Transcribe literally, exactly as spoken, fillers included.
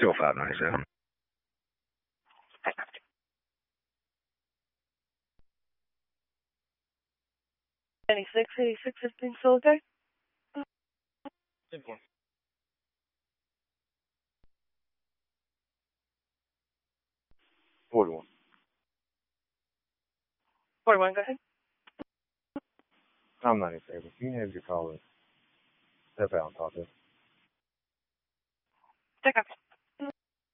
two oh five ninety-seven. ninety-six, eighty-six, fifteen, still okay? ten four. forty-one. forty-one, go ahead. I'm not in favor. Can you have your caller step out and talk to us? Check out.